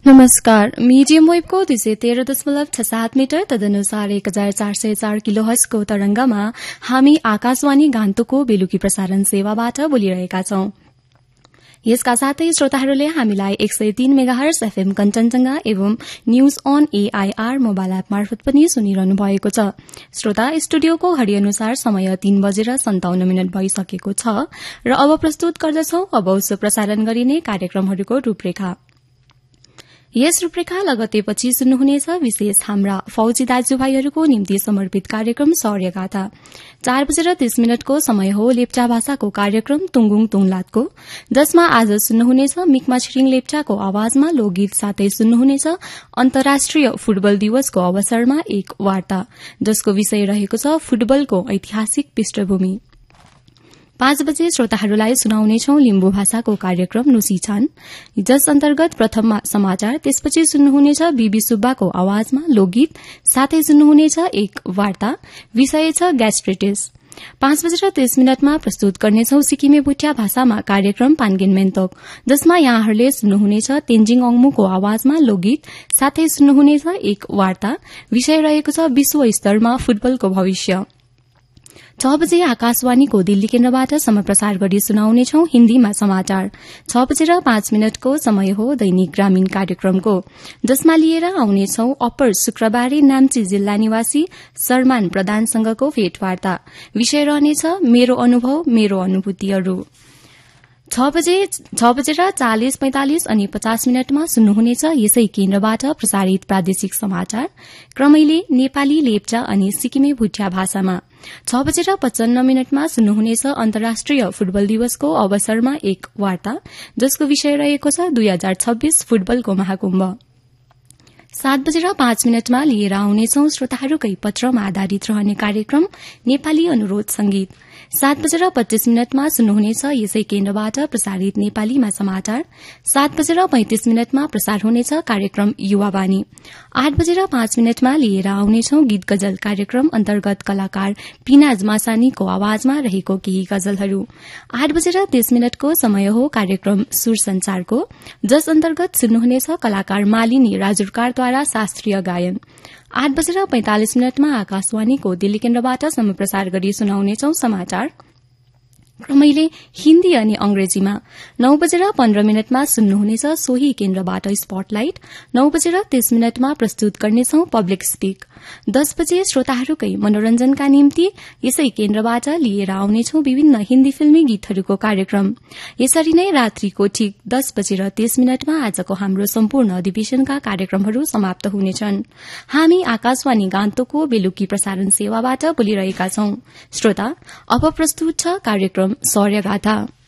नमस्कार, medium Webco 213.67 metre तदनुसार 1404 किलोहर्ट्जको तरंगमा हामी आकाशवाणी गान्तोकको बेलुकी प्रसारण सेवाबाट बोलिरहेका छौं। यसका साथै श्रोताहरूले हामीलाई 103 मेगाहर्ज एफएम कञ्चनजंघा एवं news on AIR mobile app मार्फत पनि सुनिरहनु भएको छ। श्रोता, स्टुडियोको घड़ी अनुसार समय 3:57 भइसकेको छ र अब प्रस्तुत गर्दछौ अब उसो प्रसारण गरिने कार्यक्रमहरूको रूपरेखा। यस रूपरेखा लगतेपछि सुन्नुहुनेछ विशेष हाम्रा फौजी दाजुभाइहरूको निम्ति समर्पित कार्यक्रम शौर्यगाथा। 4:30 को समय हो लेप्चा भाषाको कार्यक्रम तुंगुङ तुङलातको, जसमा आज सुन्नुहुनेछ मिकमा छिरिङ लेप्चाको आवाजमा लोकगीत साथै सुन्नुहुनेछ अन्तर्राष्ट्रिय फुटबल दिवसको अवसरमा एक वार्ता, जसको विषय रहेको छ फुटबलको ऐतिहासिक पृष्ठभूमि। 5 बजे श्रोताहरूलाई सुनाउनेछौ लिम्बू भाषाको कार्यक्रम नुसीछान, जस अन्तर्गत प्रथममा समाचार, त्यसपछि सुन्नुहुनेछ बीबी सुब्बाको आवाजमा लोकगीत साथै सुन्नुहुनेछ एक वार्ता, विषय छ ग्यास्ट्रिटिस। 5:30 प्रस्तुत गर्नेछौ सिक्किमे भुटिया भाषामा कार्यक्रम पानगेन मेन्तोक, जसमा यहाँहरूले सुन्नुहुनेछ तेन्जिङ अंगमुको आवाजमा लोकगीत साथै सुन्नुहुनेछ एक वार्ता, विषय रहेको छ विश्व स्तरमा फुटबलको भविष्य। 6 बजे आकाशवाणीको दिल्ली केन्द्रबाट समप्रसार गरी सुनाउनेछौ हिन्दीमा समाचार। 6:05 को समय हो दैनिक ग्रामीण कार्यक्रमको, जसमा लिएर आउनेछौ अप्पर शुक्रबारे नाम्ची जिल्ला निवासी सरमान प्रधानसँगको भेटवार्ता, विषय रहनेछ मेरो अनुभव मेरो अनुभूतिहरू। 6:40 अनि 50 सुन्नुहुनेछ यसै केन्द्रबाट प्रसारित प्रादेशिक समाचार, क्रमैले नेपाली, लेप्चा अनि सिक्किमे भुटिया भाषामा। 6:55 सुन्नुहुनेछ अन्तर्राष्ट्रिय फुटबल दिवसको अवसरमा एक वार्ता, जसको विषय रहेको छ 2026 फुटबलको महाकुम्भ। 7:05 लिएर आउनेछौ श्रोताहरूकै पत्रमा आधारित रहने कार्यक्रम नेपाली अनुरोध संगीत। 7:25 सुन्नुहुनेछ यसै केन्द्रबाट प्रसारित नेपालीमा समाचार। 7:35 प्रसार हुनेछ कार्यक्रम युवावाणी। 8:05 लिएर आउनेछौ गीत गजल कार्यक्रम अन्तर्गत कलाकार पिनाज मासानीको आवाजमा रहेको केही गजलहरू। 8:30 को समय हो कार्यक्रम सुर संचारको, जस अन्तर्गत सुन्नुहुनेछ कलाकार मालिनी राजुरकारद्वारा शास्त्रीय गायन। 8:45 आकाशवाणीको दिल्ली केन्द्रबाट समप्रसार गरी सुनाउनेछौ समाचार, क्रमैले हिन्दी अनि अंग्रेजीमा। 9:15 सुन्नुहुनेछ सोही केन्द्रबाट स्पटलाइट। 9:30 प्रस्तुत गर्नेछौ पब्लिक स्पीक। 10 बजे श्रोताहरूकै मनोरञ्जनका निम्ति यसै केन्द्रबाट लिएर आउनेछौ विभिन्न हिन्दी फिल्मी गीतहरूको कार्यक्रम। यसरी नै रात्रिको ठीक 10:30 आजको हाम्रो सम्पूर्ण अधिवेशनका कार्यक्रमहरू समाप्त हुनेछन्। हामी आकाशवाणी गान्तोकको बेलुकी प्रसारण सेवाबाट बोलिरहेका छौं। श्रोता, अब प्रस्तुत छ कार्यक्रम शौर्यगाथा।